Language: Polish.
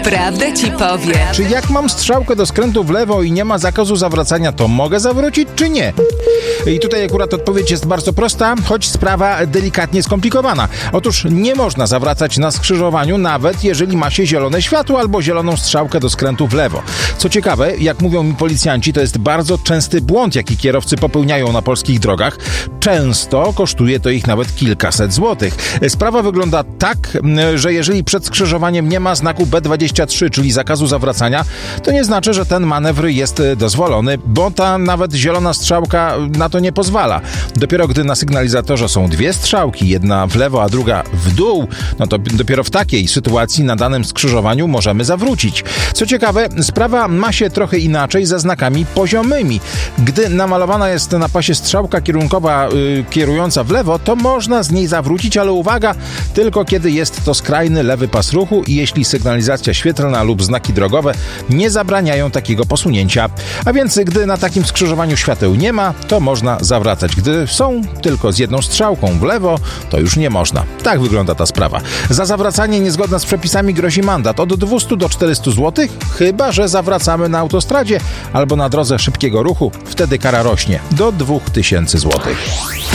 prawdę ci powie. Czy jak mam strzałkę do skrętu w lewo i nie ma zakazu zawracania, to mogę zawrócić, czy nie? I tutaj akurat odpowiedź jest bardzo prosta, choć sprawa delikatnie skomplikowana. Otóż nie można zawracać na skrzyżowaniu, nawet jeżeli ma się zielone światło albo zieloną strzałkę do skrętu w lewo. Co ciekawe, jak mówią mi policjanci, to jest bardzo częsty błąd, jaki kierowcy popełniają na polskich drogach. Często kosztuje to ich nawet kilkaset złotych. Sprawa wygląda tak, że jeżeli przed skrzyżowaniem nie ma znaku B23, czyli zakazu zawracania, to nie znaczy, że ten manewr jest dozwolony, bo ta nawet zielona strzałka na to nie pozwala. Dopiero gdy na sygnalizatorze są dwie strzałki, jedna w lewo, a druga w dół, no to dopiero w takiej sytuacji na danym skrzyżowaniu możemy zawrócić. Co ciekawe, sprawa ma się trochę inaczej ze znakami poziomymi. Gdy namalowana jest na pasie strzałka kierunkowa kierująca w lewo, to można z niej zawrócić, ale uwaga, tylko kiedy jest to skrajny lewy pas ruchu i jeśli sygnalizacja świetlna lub znaki drogowe nie zabraniają takiego posunięcia. A więc gdy na takim skrzyżowaniu świateł nie ma, to można zawracać. Gdy są tylko z jedną strzałką w lewo, to już nie można. Tak wygląda ta sprawa. Za zawracanie niezgodne z przepisami grozi mandat od 200 do 400 zł, chyba że zawracamy na autostradzie albo na drodze szybkiego ruchu. Wtedy kara rośnie do 2000 zł.